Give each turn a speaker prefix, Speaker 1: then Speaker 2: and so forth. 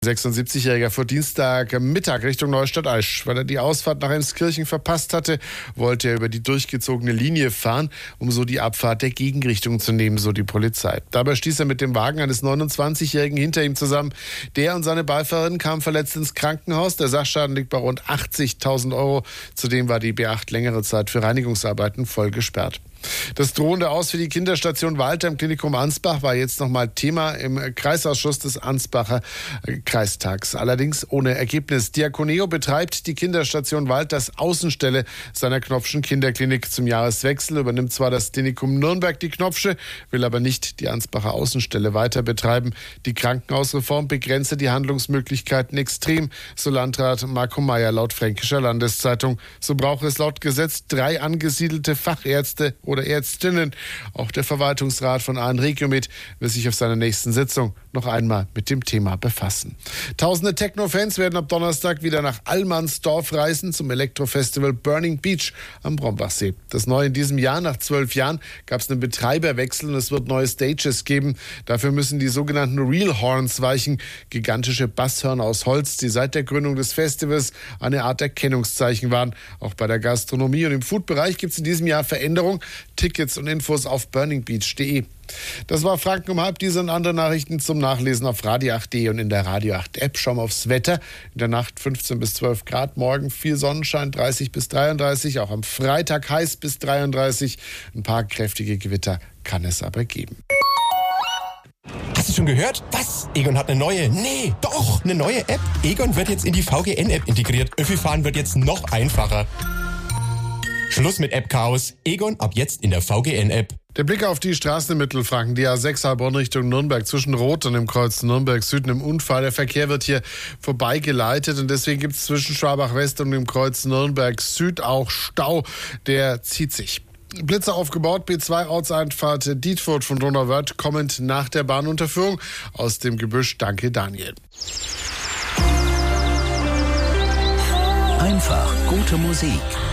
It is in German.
Speaker 1: 76-Jähriger fuhr Dienstagmittag Richtung Neustadt-Aisch. Weil er die Ausfahrt nach Emskirchen verpasst hatte, wollte er über die durchgezogene Linie fahren, um so die Abfahrt der Gegenrichtung zu nehmen, so die Polizei. Dabei stieß er mit dem Wagen eines 29-Jährigen hinter ihm zusammen. Der und seine Beifahrerin kamen verletzt ins Krankenhaus. Der Sachschaden liegt bei rund 80.000 Euro. Zudem war die B8 längere Zeit für Reinigungsarbeiten voll gesperrt. Das drohende Aus für die Kinderstation Walter im Klinikum Ansbach war jetzt nochmal Thema im Kreisausschuss des Ansbacher Kreistags. Allerdings ohne Ergebnis. Diakoneo betreibt die Kinderstation Walter als Außenstelle seiner Knopfschen Kinderklinik. Zum Jahreswechsel übernimmt zwar das Klinikum Nürnberg die Knopfsche, will aber nicht die Ansbacher Außenstelle weiter betreiben. Die Krankenhausreform begrenze die Handlungsmöglichkeiten extrem, so Landrat Marco Meyer laut Fränkischer Landeszeitung. So braucht es laut Gesetz 3 angesiedelte Fachärzte oder Ärztinnen. Auch der Verwaltungsrat von AN Regiomed will sich auf seiner nächsten Sitzung noch einmal mit dem Thema befassen. Tausende Techno-Fans werden ab Donnerstag wieder nach Allmannsdorf reisen zum Elektrofestival Burning Beach am Brombachsee. Das Neue in diesem Jahr: nach 12 Jahren gab es einen Betreiberwechsel und es wird neue Stages geben. Dafür müssen die sogenannten Real Horns weichen, gigantische Basshörner aus Holz, die seit der Gründung des Festivals eine Art Erkennungszeichen waren. Auch bei der Gastronomie und im Food-Bereich gibt es in diesem Jahr Veränderungen. Tickets und Infos auf burningbeach.de. Das war Franken um halb. Diese und andere Nachrichten zum Nachlesen auf radio8.de und in der Radio 8 App. Schauen wir aufs Wetter. In der Nacht 15 bis 12 Grad. Morgen viel Sonnenschein, 30 bis 33. Auch am Freitag heiß bis 33. Ein paar kräftige Gewitter kann es aber geben.
Speaker 2: Hast du schon gehört? Was? Egon hat eine neue? Nee, doch, eine neue App. Egon wird jetzt in die VGN-App integriert. Öffi-Fahren wird jetzt noch einfacher. Schluss mit App-Chaos. Egon ab jetzt in der VGN-App.
Speaker 1: Der Blick auf die Straßen in Mittelfranken, die A6 Heilbronn Richtung Nürnberg, zwischen Rot und dem Kreuz Nürnberg Süd im Unfall. Der Verkehr wird hier vorbeigeleitet und deswegen gibt es zwischen Schwabach West und dem Kreuz Nürnberg Süd auch Stau. Der zieht sich. Blitzer aufgebaut, B2 Ortseinfahrt Dietfurt von Donauwörth, kommend nach der Bahnunterführung aus dem Gebüsch. Danke, Daniel.
Speaker 3: Einfach gute Musik.